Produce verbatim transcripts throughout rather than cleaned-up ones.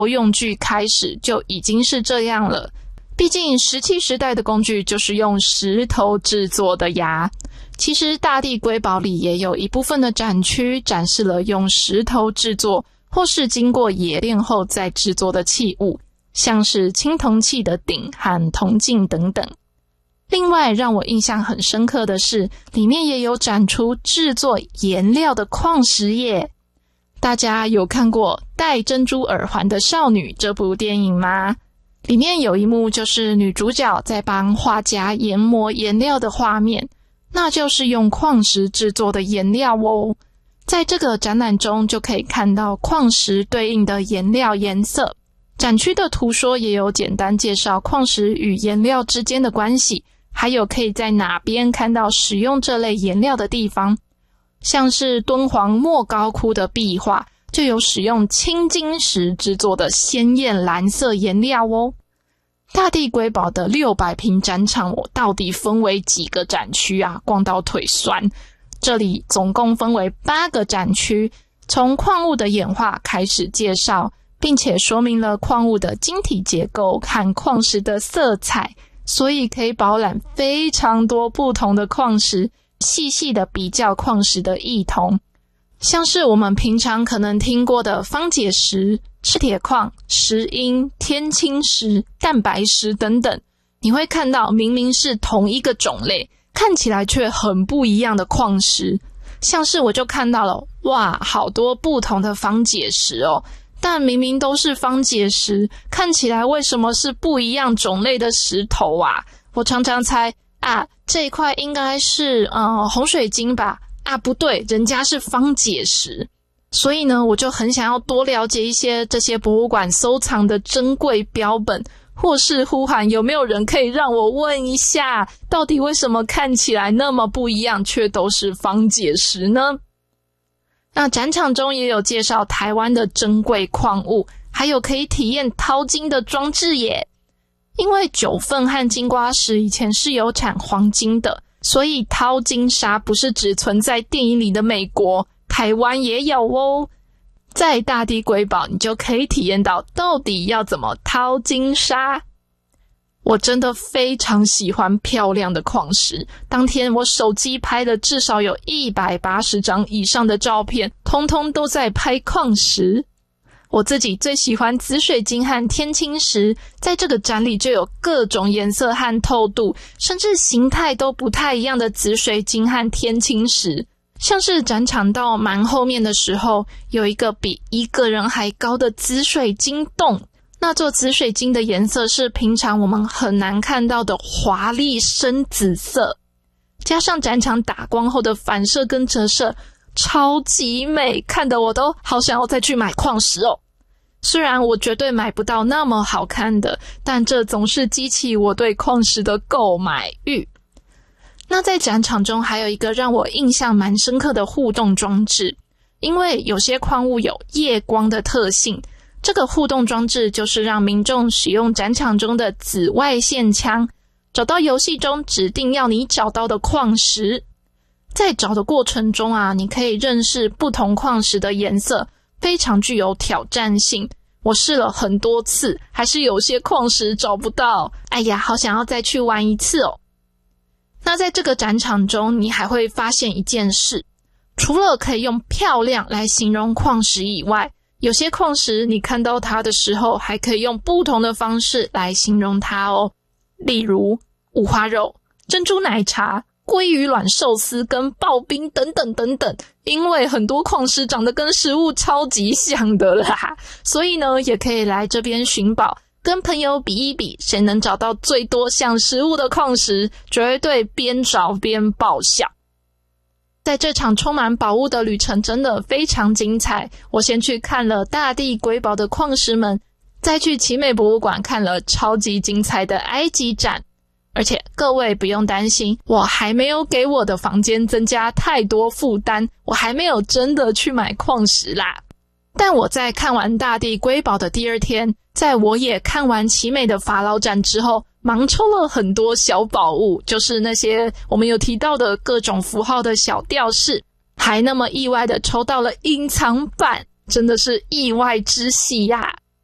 用具开始就已经是这样了。毕竟石器时代的工具就是用石头制作的呀。其实大地瑰宝里也有一部分的展区展示了用石头制作或是经过冶炼后再制作的器物，像是青铜器的鼎和铜镜等等。另外让我印象很深刻的是，里面也有展出制作颜料的矿石耶。大家有看过戴珍珠耳环的少女这部电影吗？里面有一幕就是女主角在帮画家研磨颜料的画面，那就是用矿石制作的颜料哦。在这个展览中就可以看到矿石对应的颜料颜色，展区的图说也有简单介绍矿石与颜料之间的关系，还有可以在哪边看到使用这类颜料的地方。像是敦煌莫高窟的壁画就有使用青金石制作的鲜艳蓝色颜料哦。大地瑰宝的六百平展场我到底分为几个展区啊？逛到腿酸。这里总共分为八个展区，从矿物的演化开始介绍，并且说明了矿物的晶体结构和矿石的色彩，所以可以饱览非常多不同的矿石，细细的比较矿石的异同。像是我们平常可能听过的方解石、赤铁矿、石英、天青石、蛋白石等等，你会看到明明是同一个种类，看起来却很不一样的矿石。像是我就看到了，哇，好多不同的方解石哦，但明明都是方解石，看起来为什么是不一样种类的石头啊？我常常猜啊，这一块应该是呃红水晶吧？啊，不对，人家是方解石。所以呢，我就很想要多了解一些这些博物馆收藏的珍贵标本，或是呼喊有没有人可以让我问一下，到底为什么看起来那么不一样，却都是方解石呢？那展场中也有介绍台湾的珍贵矿物，还有可以体验淘金的装置耶。因为九份和金瓜石以前是有产黄金的，所以淘金沙不是只存在电影里的美国，台湾也有哦。在大地瑰宝你就可以体验到到底要怎么淘金沙。我真的非常喜欢漂亮的矿石，当天我手机拍了至少有一百八十张以上的照片，通通都在拍矿石。我自己最喜欢紫水晶和天青石，在这个展里就有各种颜色和透度，甚至形态都不太一样的紫水晶和天青石。像是展场到蛮后面的时候，有一个比一个人还高的紫水晶洞，那座紫水晶的颜色是平常我们很难看到的华丽深紫色，加上展场打光后的反射跟折射，超级美，看得我都好想要再去买矿石哦。虽然我绝对买不到那么好看的，但这总是激起我对矿石的购买欲。那在展场中还有一个让我印象蛮深刻的互动装置，因为有些矿物有夜光的特性，这个互动装置就是让民众使用展场中的紫外线枪，找到游戏中指定要你找到的矿石。在找的过程中啊，你可以认识不同矿石的颜色，非常具有挑战性。我试了很多次，还是有些矿石找不到。哎呀，好想要再去玩一次哦。那在这个展场中，你还会发现一件事，除了可以用漂亮来形容矿石以外，有些矿石你看到它的时候，还可以用不同的方式来形容它哦。例如五花肉、珍珠奶茶、鲑鱼卵寿司跟刨冰等等等等，因为很多矿石长得跟食物超级像的啦，所以呢也可以来这边寻宝，跟朋友比一比，谁能找到最多像食物的矿石，绝对边找边爆笑。在这场充满宝物的旅程真的非常精彩，我先去看了大地瑰宝的矿石们，再去奇美博物馆看了超级精彩的埃及展。而且各位不用担心，我还没有给我的房间增加太多负担，我还没有真的去买矿石啦。但我在看完大地瑰宝的第二天，在我也看完奇美的法老展之后，盲抽了很多小宝物，就是那些我们有提到的各种符号的小吊饰，还那么意外的抽到了隐藏版，真的是意外之喜呀。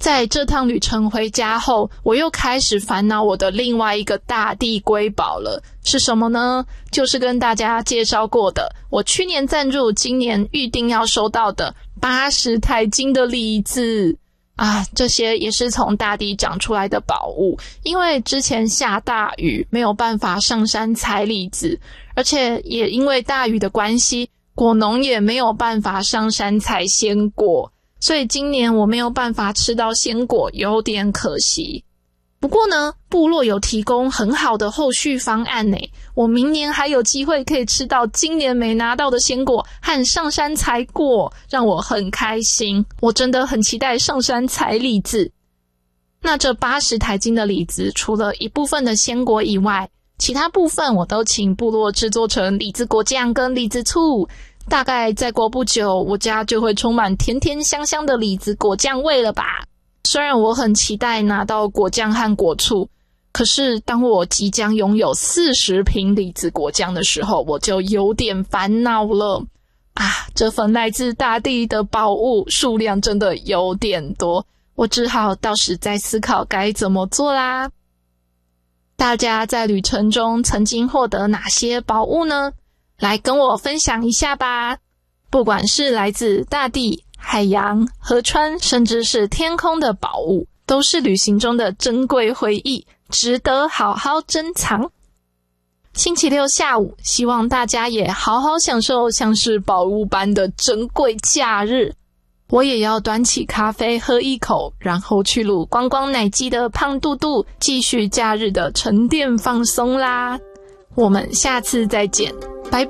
在这趟旅程回家后，我又开始烦恼我的另外一个大地瑰宝了。是什么呢？就是跟大家介绍过的，我去年赞助，今年预定要收到的八十台斤的李子啊，这些也是从大地长出来的宝物。因为之前下大雨，没有办法上山采李子，而且也因为大雨的关系，果农也没有办法上山采鲜果，所以今年我没有办法吃到鲜果，有点可惜。不过呢，部落有提供很好的后续方案呢，我明年还有机会可以吃到今年没拿到的鲜果和上山采果，让我很开心。我真的很期待上山采李子。那这八十台斤的李子，除了一部分的鲜果以外，其他部分我都请部落制作成李子果酱跟李子醋。大概再过不久，我家就会充满甜甜香香的李子果酱味了吧。虽然我很期待拿到果酱和果醋，可是当我即将拥有四十瓶李子果酱的时候，我就有点烦恼了啊！这份来自大地的宝物数量真的有点多，我只好到时再思考该怎么做啦。大家在旅程中曾经获得哪些宝物呢？来跟我分享一下吧。不管是来自大地、海洋、河川，甚至是天空的宝物，都是旅行中的珍贵回忆，值得好好珍藏。星期六下午，希望大家也好好享受像是宝物般的珍贵假日。我也要端起咖啡喝一口，然后去撸光光奶鸡的胖肚肚，继续假日的沉淀放松啦。我们下次再见，拜拜。